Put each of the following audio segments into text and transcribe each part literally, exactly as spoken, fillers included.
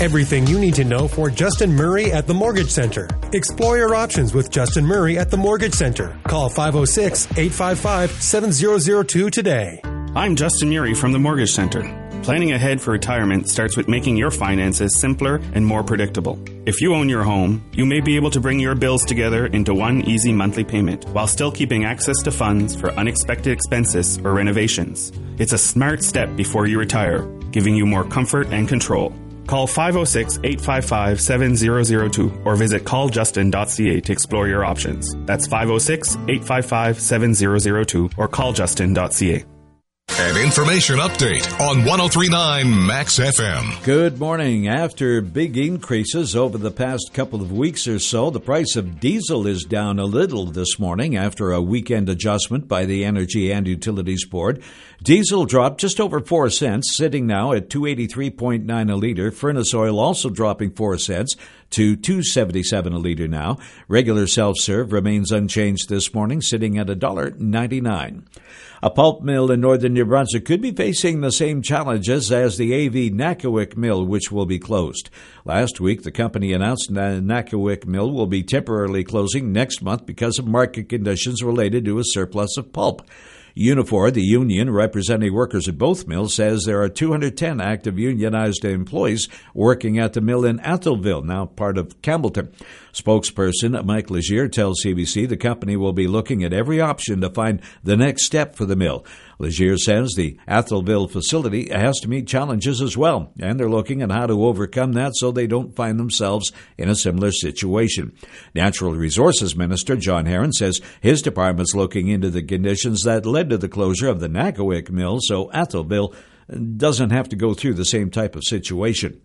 Everything you need to know for Justin Murray at the Mortgage Center. Explore your options with Justin Murray at the Mortgage Center. Call five oh six, eight five five, seven oh oh two today. I'm Justin Murray from the Mortgage Center. Planning ahead for retirement starts with making your finances simpler and more predictable. If you own your home, you may be able to bring your bills together into one easy monthly payment while still keeping access to funds for unexpected expenses or renovations. It's a smart step before you retire, giving you more comfort and control. Call five oh six, eight five five, seven oh oh two or visit call justin dot c a to explore your options. That's five oh six, eight five five, seven oh oh two or call justin dot c a. An information update on one oh three point nine Max F M. Good morning. After big increases over the past couple of weeks or so, the price of diesel is down a little this morning after a weekend adjustment by the Energy and Utilities Board. Diesel dropped just over four cents, sitting now at two eighty-three point nine a liter. Furnace oil also dropping four cents to two seventy-seven a liter now. Regular self-serve remains unchanged this morning, sitting at one dollar ninety-nine. A pulp mill in northern New Brunswick could be facing the same challenges as the A V Nakawik mill, which will be closed. Last week, the company announced the Nakawik mill will be temporarily closing next month because of market conditions related to a surplus of pulp. Unifor, the union representing workers at both mills, says there are two hundred ten active unionized employees working at the mill in Atholville, now part of Campbellton. Spokesperson Mike Legier tells C B C the company will be looking at every option to find the next step for the mill. Legier says the Atholville facility has to meet challenges as well, and they're looking at how to overcome that so they don't find themselves in a similar situation. Natural Resources Minister John Herron says his department's looking into the conditions that led to the closure of the Nakawik mill so Atholville doesn't have to go through the same type of situation.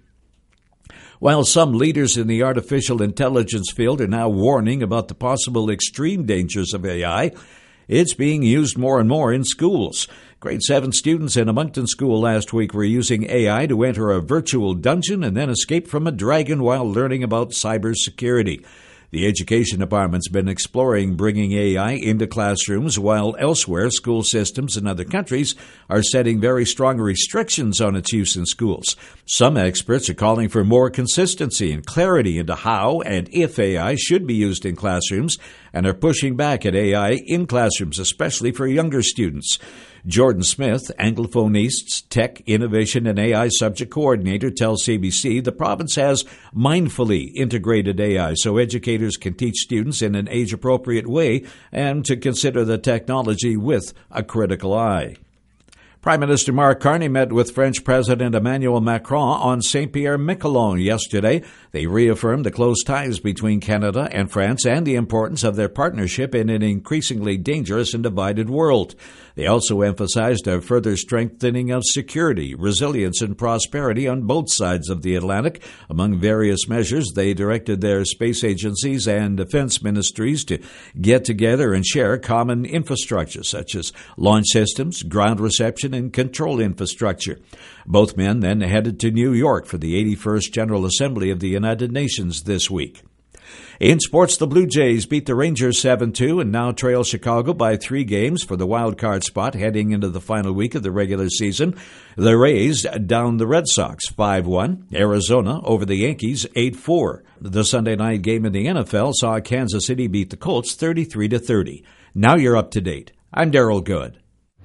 While some leaders in the artificial intelligence field are now warning about the possible extreme dangers of A I, it's being used more and more in schools. Grade seven students in a Moncton school last week were using A I to enter a virtual dungeon and then escape from a dragon while learning about cybersecurity. The Education Department's been exploring bringing A I into classrooms, while elsewhere school systems in other countries are setting very strong restrictions on its use in schools. Some experts are calling for more consistency and clarity into how and if A I should be used in classrooms and are pushing back at A I in classrooms, especially for younger students. Jordan Smith, Anglophone East's Tech, Innovation and A I Subject Coordinator, tells C B C the province has mindfully integrated A I so educators can teach students in an age-appropriate way and to consider the technology with a critical eye. Prime Minister Mark Carney met with French President Emmanuel Macron on Saint-Pierre-Miquelon yesterday. They reaffirmed the close ties between Canada and France and the importance of their partnership in an increasingly dangerous and divided world. They also emphasized a further strengthening of security, resilience, and prosperity on both sides of the Atlantic. Among various measures, they directed their space agencies and defense ministries to get together and share common infrastructure, such as launch systems, ground reception, and control infrastructure. Both men then headed to New York for the eighty-first General Assembly of the United Nations this week. In sports, the Blue Jays beat the Rangers seven two and now trail Chicago by three games for the wild card spot heading into the final week of the regular season. The Rays down the Red Sox five one. Arizona over the Yankees eight four. The Sunday night game in the N F L saw Kansas City beat the Colts thirty-three to thirty. Now you're up to date. I'm Darryl Good.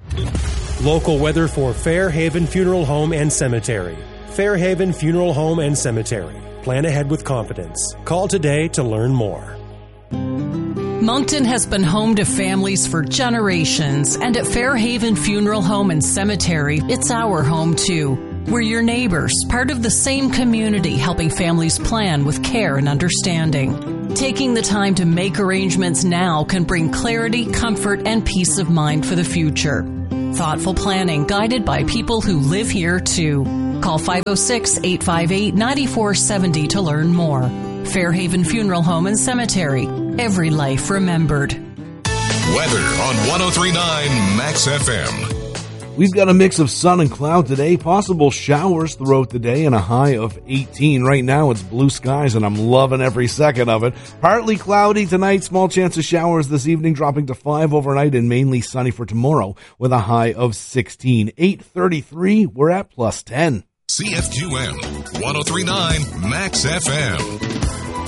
Local weather for Fairhaven Funeral Home and Cemetery. Fairhaven Funeral Home and Cemetery. Plan ahead with confidence. Call today to learn more. Moncton has been home to families for generations, and at Fairhaven Funeral Home and Cemetery, it's our home too. We're your neighbors, part of the same community, helping families plan with care and understanding. Taking the time to make arrangements now can bring clarity, comfort, and peace of mind for the future. Thoughtful planning guided by people who live here too. Call five oh six, eight five eight, nine four seven zero to learn more. Fairhaven Funeral Home and Cemetery. Every life remembered. Weather on one oh three point nine Max F M. We've got a mix of sun and cloud today, possible showers throughout the day, and a high of eighteen. Right now it's blue skies, and I'm loving every second of it. Partly cloudy tonight, small chance of showers this evening, dropping to five overnight, and mainly sunny for tomorrow with a high of sixteen. eight thirty-three, we're at plus ten. C F Q M, one oh three point nine Max F M.